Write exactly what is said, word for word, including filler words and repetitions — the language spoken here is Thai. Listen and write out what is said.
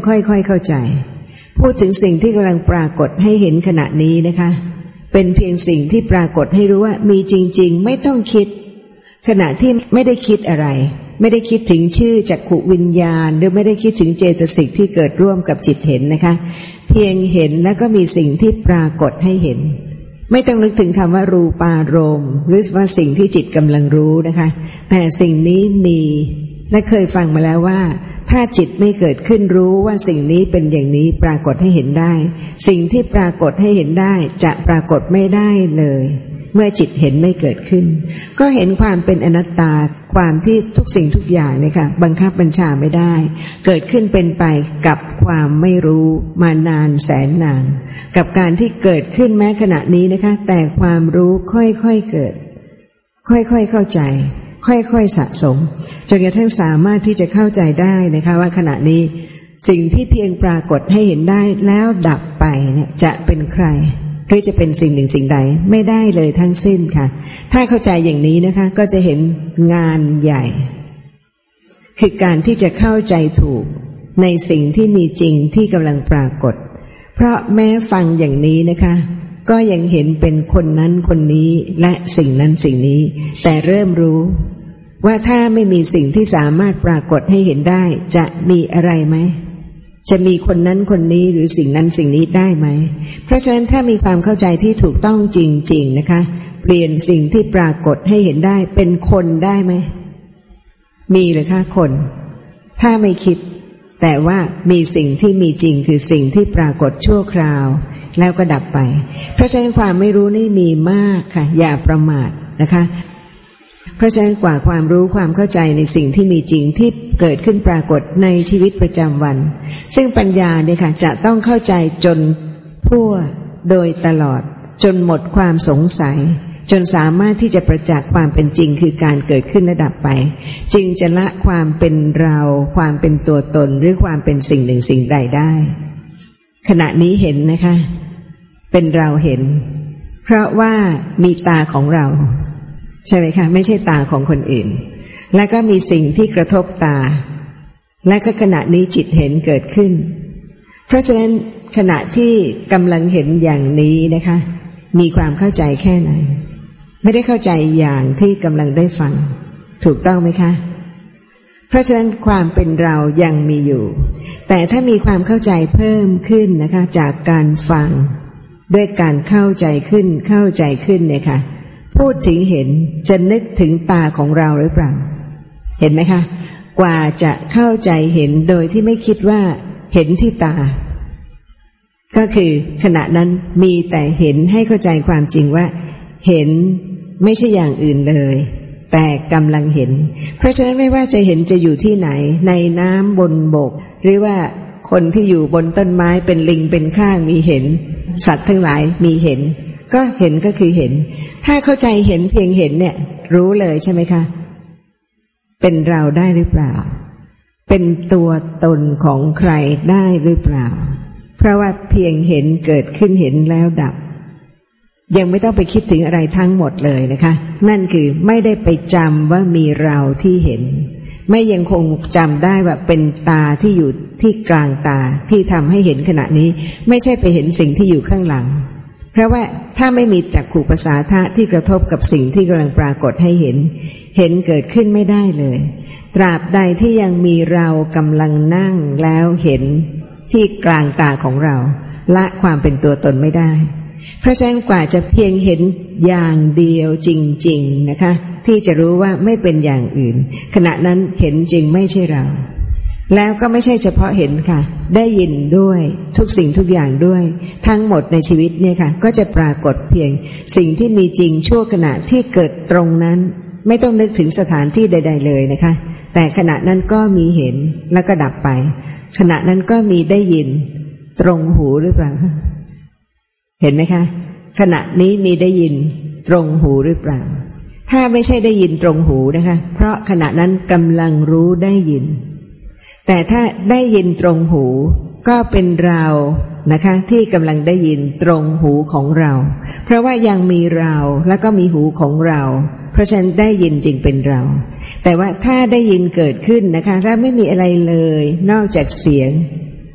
ค่อยๆเข้าใจพูดถึงสิ่งที่กำลังปรากฏให้เห็นขณะนี้นะคะเป็นเพียงสิ่งที่ปรากฏให้รู้ว่ามีจริงๆไม่ต้องคิดขณะที่ไม่ได้คิดอะไรไม่ได้คิดถึงชื่อจักขุวิญญาณหรือไม่ได้คิดถึงเจตสิกที่เกิดร่วมกับจิตเห็นนะคะเพียงเห็นแล้วก็มีสิ่งที่ปรากฏให้เห็นไม่ต้องนึกถึงคำว่ารูปารมณ์หรือว่าสิ่งที่จิตกำลังรู้นะคะแต่สิ่งนี้มีและเคยฟังมาแล้วว่าถ้าจิตไม่เกิดขึ้นรู้ว่าสิ่งนี้เป็นอย่างนี้ปรากฏให้เห็นได้สิ่งที่ปรากฏให้เห็นได้จะปรากฏไม่ได้เลยเมื่อจิตเห็นไม่เกิดขึ้นก็เห็นความเป็นอนัตตาความที่ทุกสิ่งทุกอย่างเนี่ยค่ะบังคับบัญชาไม่ได้เกิดขึ้นเป็นไปกับความไม่รู้มานานแสนนานกับการที่เกิดขึ้นแม้ขณะนี้นะคะแต่ความรู้ค่อยๆเกิดค่อยๆเข้าใจค่อยๆสะสมจนกระทั่งสามารถที่จะเข้าใจได้นะคะว่าขณะนี้สิ่งที่เพียงปรากฏให้เห็นได้แล้วดับไปเนี่ยจะเป็นใครหรือจะเป็นสิ่งหนึ่งสิ่งใดไม่ได้เลยทั้งสิ้นค่ะถ้าเข้าใจอย่างนี้นะคะก็จะเห็นงานใหญ่คือการที่จะเข้าใจถูกในสิ่งที่มีจริงที่กำลังปรากฏเพราะแม้ฟังอย่างนี้นะคะก็ยังเห็นเป็นคนนั้นคนนี้และสิ่งนั้นสิ่งนี้แต่เริ่มรู้ว่าถ้าไม่มีสิ่งที่สามารถปรากฏให้เห็นได้จะมีอะไรไหมจะมีคนนั้นคนนี้หรือสิ่งนั้นสิ่งนี้ได้ไหมเพราะฉะนั้นถ้ามีความเข้าใจที่ถูกต้องจริงๆนะคะเปลี่ยนสิ่งที่ปรากฏให้เห็นได้เป็นคนได้ไหมมีหรือคะคนถ้าไม่คิดแต่ว่ามีสิ่งที่มีจริงคือสิ่งที่ปรากฏชั่วคราวแล้วก็ดับไปเพราะฉะนั้นความไม่รู้นี่มีมากค่ะอย่าประมาทนะคะเพราะฉะนั้นกว่าความรู้ความเข้าใจในสิ่งที่มีจริงที่เกิดขึ้นปรากฏในชีวิตประจำวันซึ่งปัญญาเนี่ยค่ะจะต้องเข้าใจจนทั่วโดยตลอดจนหมดความสงสัยจนสามารถที่จะประจักษ์ความเป็นจริงคือการเกิดขึ้นและดับไปจึงจะละความเป็นเราความเป็นตัวตนหรือความเป็นสิ่งหนึ่งสิ่งใดได้ขณะนี้เห็นนะคะเป็นเราเห็นเพราะว่ามีตาของเราใช่ไหมคะไม่ใช่ตาของคนอื่นและก็มีสิ่งที่กระทบตาและก็ขณะนี้จิตเห็นเกิดขึ้นเพราะฉะนั้นขณะที่กำลังเห็นอย่างนี้นะคะมีความเข้าใจแค่ไหนไม่ได้เข้าใจอย่างที่กำลังได้ฟังถูกต้องไหมคะเพราะฉะนั้นความเป็นเรายังมีอยู่แต่ถ้ามีความเข้าใจเพิ่มขึ้นนะคะจากการฟังด้วยการเข้าใจขึ้นเข้าใจขึ้นเนี่ยค่ะพูดถึงเห็นจะนึกถึงตาของเราหรือเปล่าเห็นไหมคะกว่าจะเข้าใจเห็นโดยที่ไม่คิดว่าเห็นที่ตาก็คือขณะนั้นมีแต่เห็นให้เข้าใจความจริงว่าเห็นไม่ใช่อย่างอื่นเลยแต่กำลังเห็นเพราะฉะนั้นไม่ว่าจะเห็นจะอยู่ที่ไหนในน้ำบนบกหรือว่าคนที่อยู่บนต้นไม้เป็นลิงเป็นข้างมีเห็นสัตว์ทั้งหลายมีเห็นก็เห็นก็คือเห็นถ้าเข้าใจเห็นเพียงเห็นเนี่ยรู้เลยใช่ไหมคะเป็นเราได้หรือเปล่าเป็นตัวตนของใครได้หรือเปล่าเพราะว่าเพียงเห็นเกิดขึ้นเห็นแล้วดับยังไม่ต้องไปคิดถึงอะไรทั้งหมดเลยนะคะนั่นคือไม่ได้ไปจำว่ามีเราที่เห็นไม่ยังคงจำได้ว่าเป็นตาที่อยู่ที่กลางตาที่ทำให้เห็นขณะนี้ไม่ใช่ไปเห็นสิ่งที่อยู่ข้างหลังเพราะว่าถ้าไม่มีจักขุประสาทะที่กระทบกับสิ่งที่กำลังปรากฏให้เห็นเห็นเกิดขึ้นไม่ได้เลยตราบใดที่ยังมีเรากำลังนั่งแล้วเห็นที่กลางตาของเราละความเป็นตัวตนไม่ได้เพราะฉะนั้นกว่าจะเพียงเห็นอย่างเดียวจริงๆนะคะที่จะรู้ว่าไม่เป็นอย่างอื่นขณะนั้นเห็นจริงไม่ใช่เราแล้วก็ไม่ใช่เฉพาะเห็นค่ะได้ยินด้วยทุกสิ่งทุกอย่างด้วยทั้งหมดในชีวิตเนี่ยค่ะก็จะปรากฏเพียงสิ่งที่มีจริงชั่วขณะที่เกิดตรงนั้นไม่ต้องนึกถึงสถานที่ใดๆเลยนะคะแต่ขณะนั้นก็มีเห็นแล้วก็ดับไปขณะนั้นก็มีได้ยินตรงหูหรือเปล่าเห็นไหมคะขณะนี้มีได้ยินตรงหูหรือเปล่าถ้าไม่ใช่ได้ยินตรงหูนะคะเพราะขณะนั้นกำลังรู้ได้ยินแต่ถ้าได้ยินตรงหูก็เป็นเรานะคะที่กำลังได้ยินตรงหูของเราเพราะว่ายังมีเราแล้วก็มีหูของเราเพราะฉะนั้นได้ยินจึงเป็นเราแต่ว่าถ้าได้ยินเกิดขึ้นนะคะถ้าไม่มีอะไรเลยนอกจากเสียง